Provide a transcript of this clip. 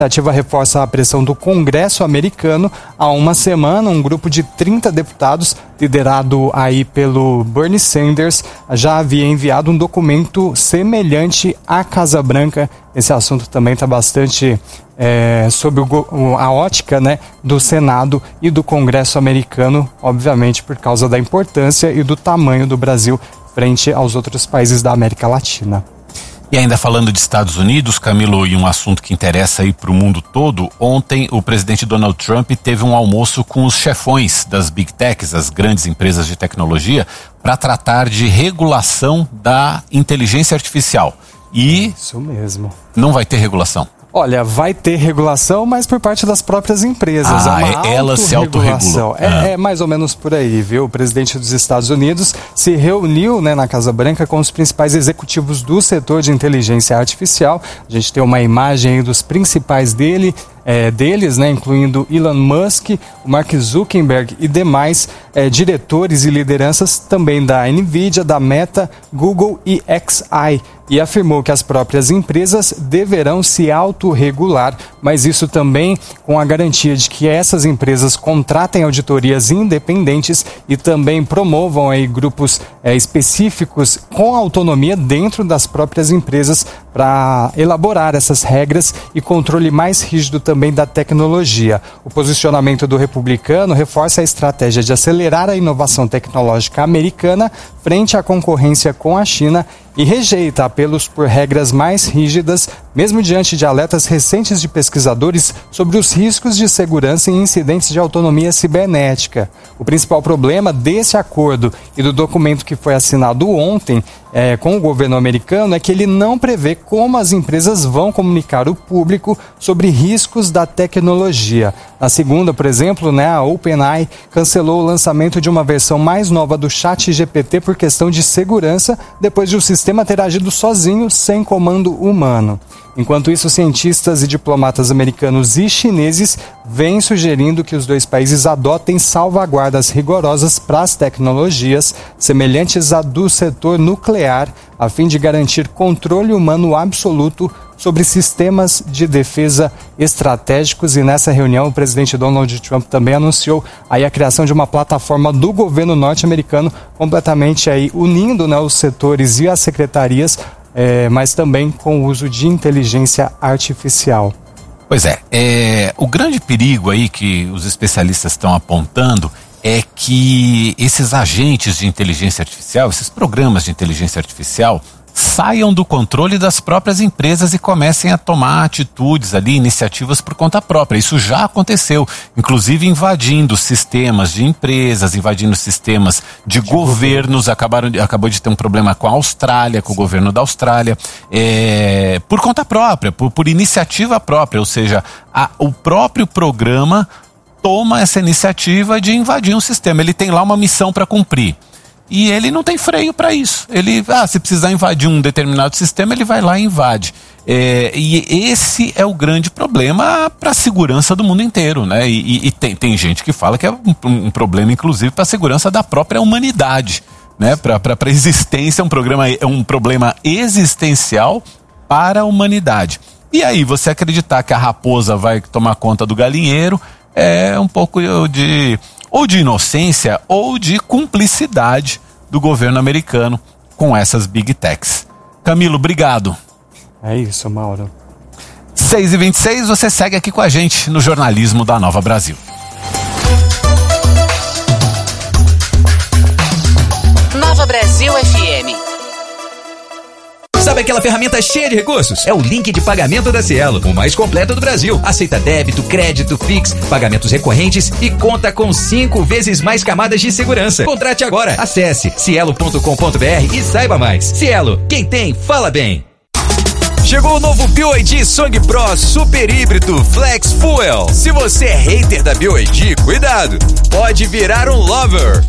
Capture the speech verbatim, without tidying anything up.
A iniciativa reforça a pressão do Congresso americano. Há uma semana, um grupo de trinta deputados, liderado aí pelo Bernie Sanders, já havia enviado um documento semelhante à Casa Branca. Esse assunto também está bastante é, sob o, a ótica, né, do Senado e do Congresso americano, obviamente por causa da importância e do tamanho do Brasil frente aos outros países da América Latina. E ainda falando de Estados Unidos, Camilo, e um assunto que interessa aí para o mundo todo, ontem o presidente Donald Trump teve um almoço com os chefões das Big Techs, as grandes empresas de tecnologia, para tratar de regulação da inteligência artificial. E isso mesmo. Não vai ter regulação. Olha, vai ter regulação, mas por parte das próprias empresas. Ah, é uma elas se autorregulam. É, ah. é mais ou menos por aí, viu? O presidente dos Estados Unidos se reuniu, né, na Casa Branca com os principais executivos do setor de inteligência artificial. A gente tem uma imagem aí dos principais dele, é, deles, né, incluindo Elon Musk, o Mark Zuckerberg e demais é, diretores e lideranças também da NVIDIA, da Meta, Google e X I. E afirmou que as próprias empresas deverão se autorregular, mas isso também com a garantia de que essas empresas contratem auditorias independentes e também promovam aí grupos é, específicos com autonomia dentro das próprias empresas para elaborar essas regras e controle mais rígido também da tecnologia. O posicionamento do republicano reforça a estratégia de acelerar a inovação tecnológica americana frente à concorrência com a China e rejeita apelos por regras mais rígidas, mesmo diante de alertas recentes de pesquisadores sobre os riscos de segurança em incidentes de autonomia cibernética. O principal problema desse acordo e do documento que foi assinado ontem é, com o governo americano é que ele não prevê como as empresas vão comunicar ao público sobre riscos da tecnologia. Na segunda, por exemplo, né, a OpenAI cancelou o lançamento de uma versão mais nova do ChatGPT por questão de segurança, depois de o sistema ter agido sozinho, sem comando humano. Enquanto isso, cientistas e diplomatas americanos e chineses vêm sugerindo que os dois países adotem salvaguardas rigorosas para as tecnologias, semelhantes à do setor nuclear, a fim de garantir controle humano absoluto sobre sistemas de defesa estratégicos. E nessa reunião, o presidente Donald Trump também anunciou aí a criação de uma plataforma do governo norte-americano, completamente aí unindo, né, os setores e as secretarias, É, mas também com o uso de inteligência artificial. Pois é, é, o grande perigo aí que os especialistas estão apontando é que esses agentes de inteligência artificial, esses programas de inteligência artificial, saiam do controle das próprias empresas e comecem a tomar atitudes ali, iniciativas por conta própria. Isso já aconteceu, inclusive invadindo sistemas de empresas, invadindo sistemas de, de governos. Acabaram, acabou de ter um problema com a Austrália, com o governo da Austrália, é, por conta própria, por, por iniciativa própria, ou seja, a, o próprio programa toma essa iniciativa de invadir um sistema. Ele tem lá uma missão para cumprir. E ele não tem freio para isso. Ele, ah, se precisar invadir um determinado sistema, ele vai lá e invade. É, e esse é o grande problema para a segurança do mundo inteiro, né? E, e tem, tem gente que fala que é um, um problema, inclusive, para a segurança da própria humanidade, né? Para a existência, é um, programa, é um problema existencial para a humanidade. E aí, você acreditar que a raposa vai tomar conta do galinheiro é um pouco de... ou de inocência ou de cumplicidade do governo americano com essas Big Techs. Camilo, obrigado. É isso, Mauro. seis e vinte e seis, você segue aqui com a gente no Jornalismo da Nova Brasil. Nova Brasil F M. Sabe aquela ferramenta cheia de recursos? É o link de pagamento da Cielo, o mais completo do Brasil. Aceita débito, crédito, Pix, pagamentos recorrentes e conta com cinco vezes mais camadas de segurança. Contrate agora. Acesse cielo ponto com ponto b r e saiba mais. Cielo, quem tem, fala bem. Chegou o novo B Y D Song Pro Super Híbrido Flex Fuel. Se você é hater da B Y D, cuidado, pode virar um lover.